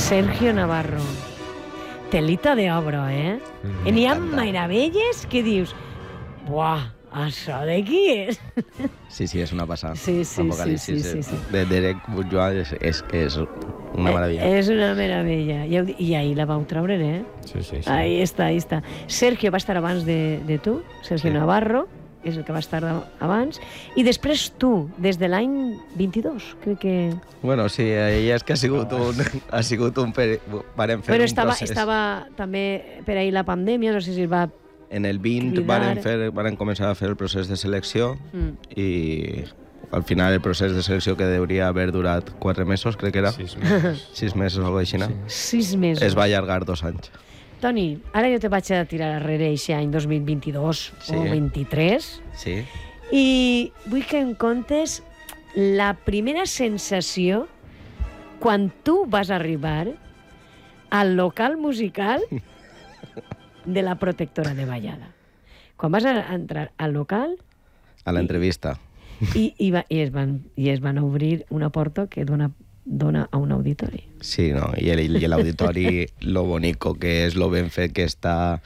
Sergio Navarro. Telita d'obra, eh? I n'hi ha meravelles que dius, buah, això de qui és? Sí, és una passada. Sí. De Derek Bourgeois és una meravella. És una meravella. I ahir la vau treure, eh? Sí. Ahí està. Sergio va estar abans de tu, Sergio Navarro, és el que va estar abans, i després tu, des de l'any 22, crec que... Bueno, sí, és que ha sigut un vàrem fer un procés. Estava també per ahir la pandèmia, no sé si es va... En el 20 varen començar a fer el procés de selecció i al final el procés de selecció que hauria haver durat 4 mesos, crec que era. 6 mesos. 6 mesos o alguna cosa així. 6 mesos. Es va allargar 2 anys. Toni, ara jo te vaig a tirar darrere aquest any 2022 o 23 i vull que em contes la primera sensació quan tu vas arribar al local musical de la Protectora de Vallada. Quan vas entrar al local... A l'entrevista. I es van obrir una porta que dona a un auditori. Sí, no? I l'auditori, lo bonico que és, lo ben fet que està...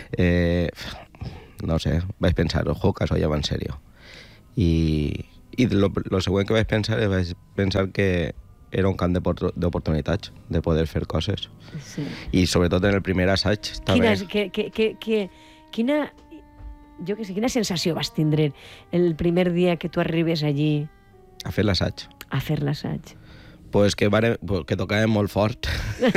no sé, vaig pensar, ojo, que això ja va en sèrio. I lo següent que vaig pensar que era un camp d'oportunitats, de poder fer coses. Sí. I sobretot en el primer assaig també... Quina sensació vas tindre el primer dia que tu arribes allí... A fer l'assaig. A fer l'assaig. Pues que tocàvem molt fort.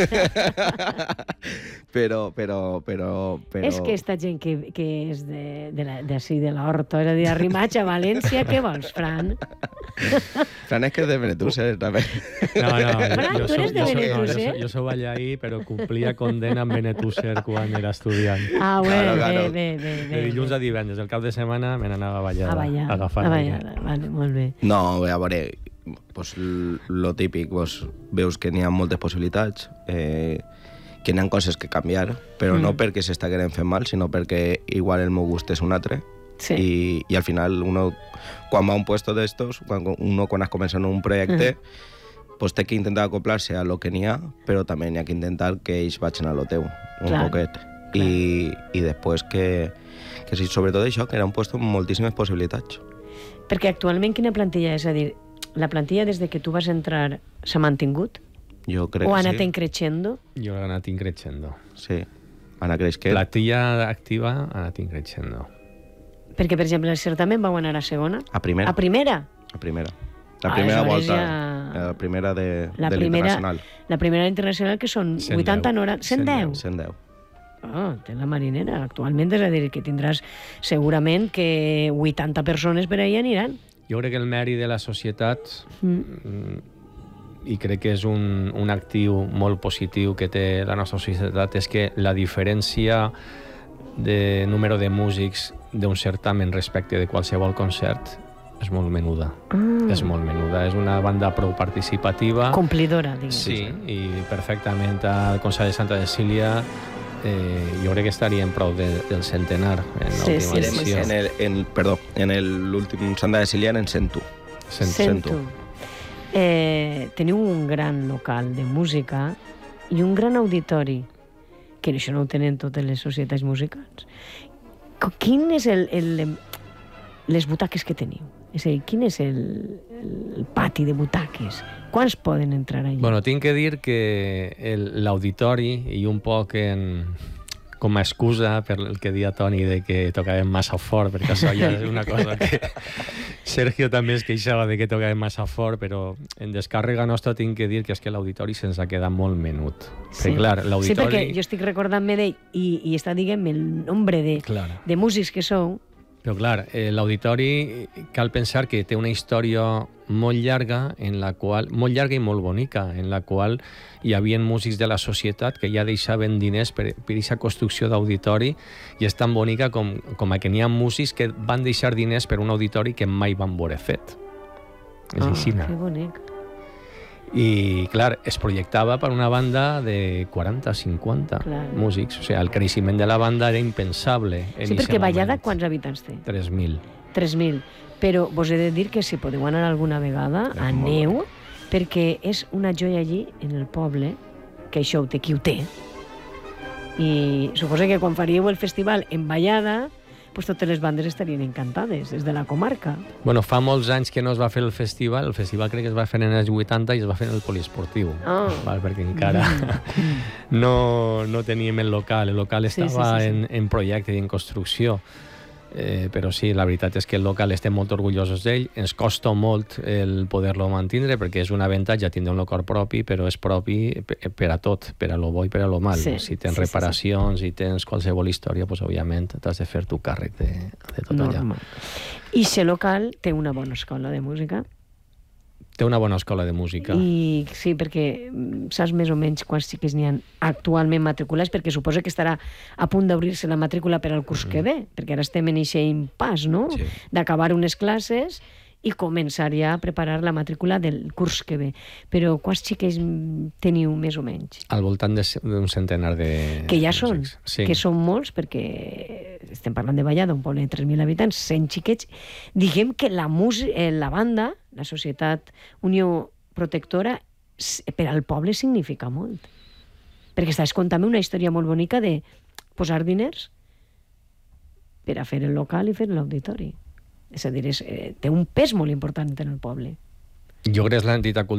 però... És que esta gent que és d'ací, de l'Horta, és a dir, arrimatge a València, què vols, Fran? Fran és que és de Benetússer, també. No, Fran, tu eres de Benetússer? Jo sou allà però complia condena en Benetússer quan era estudiant. Ah, Claro. bé. De dilluns a divendres, el cap de setmana me n'anava a Vallada. A Vallada, vale, molt bé. No, a veure... Pues, lo típic, pues, veus que n'hi ha moltes possibilitats, que n'hi ha coses que canviar, però no perquè s'està querent fer mal, sinó perquè igual el meu gust és un altre. Sí. I al final, quan va a un puesto d'estos, quan has començat un projecte, pues té que intentar acoplar-se a lo que n'hi ha, però també n'hi ha que intentar que ells vagin a lo teu, poquet. I després que sí, sobretot això, que era un puesto amb moltíssimes possibilitats. Perquè actualment quina plantilla és? A dir, la plantilla des de que tu vas entrar s'ha mantingut? Jo crec que sí. O ha anat increixendo? Jo he anat increixendo. Sí, ha anat creixent. Plantilla activa ha anat increixendo. Perquè, per exemple, el certamen vau anar a segona? A primera. A primera? A primera. La primera volta, la primera de l'internacional. La primera internacional, que són 80, 90... 110? 110. Oh, té la marinera. Actualment, és a dir, que tindràs segurament que 80 persones per ahí aniran. Jo crec que el mèrit de la societat, i crec que és un actiu molt positiu que té la nostra societat, és que la diferència de número de músics d'un certamen respecte de qualsevol concert és molt menuda. És molt menuda. És una banda prou participativa. Complidora, diguem. Sí, i perfectament al Consell de Santa Cecília jo crec que estaríem prou del centenar en l'última edició. En l'últim Santa Cecília en 101. 101. Teniu un gran local de música i un gran auditori, que això no ho tenen totes les societats musicals. Quin és les butaques que teniu? És a dir, quin és el pati de butaques? Quants poden entrar allà? Bueno, tinc que dir que l'auditori, i un poc com a excusa per el que deia Toni de que tocàvem massa fort, perquè això ja és una cosa que Sergio també es queixava de que tocàvem massa fort, però en descàrrega nostra tinc que dir que és que l'auditori se'ns ha quedat molt menut. Sí. Perquè, clar, l'auditori... Sí, perquè jo estic recordant-me d'ell i està, diguem, el nombre de músics que sou. Però clar, l'auditori cal pensar que té una història molt llarga, molt llarga i molt bonica, en la qual hi havia músics de la societat que ja deixaven diners per aquesta construcció d'auditori, i és tan bonica com que n'hi ha músics que van deixar diners per un auditori que mai van veure fet. És així. Que bonic. I, clar, es projectava per una banda de 40-50 músics. O sigui, el creixement de la banda era impensable. Sí, perquè Vallada quants habitants té? 3.000. 3.000. Però vos he de dir que si podeu anar alguna vegada, aneu, perquè és una joia allí, en el poble, que això ho té qui ho té. I suposo que quan faríeu el festival en Vallada, pues totes les bandes estarien encantades, des de la comarca. Bueno, fa molts anys que no es va fer el festival crec que es va fer en els 80 i es va fer en el poliesportiu, perquè encara no teníem el local estava en projecte i en construcció. Però sí, la veritat és que el local estem molt orgullosos d'ell, ens costa molt el poder-lo mantindre perquè és un avantatge tindre un local propi, però és propi per a tot, per a lo bo i per a lo mal. Si tens reparacions i tens qualsevol història, doncs òbviament t'has de fer tu càrrec de tot allà. I aquest local té una bona escola de música? Té una bona escola de música. I sí, perquè saps més o menys quants xiquets n'hi ha actualment matriculats, perquè suposo que estarà a punt d'obrir-se la matrícula per al curs que ve, perquè ara estem en aquest impàs, no? Sí. D'acabar unes classes i començar ja a preparar la matrícula del curs que ve. Però quants xiquets teniu més o menys? Al voltant d'un centenar de... Que ja són, que són molts, perquè estem parlant de Vallada, un poble de 3.000 habitants, 100 xiquets. Diguem que la banda, la Societat Unió Protectora, per al poble significa molt. Perquè estàs contant una història molt bonica de posar diners per a fer el local i fer l'auditori. És a dir, té un pes molt important en el poble. Jo crec que és l'entitat cultural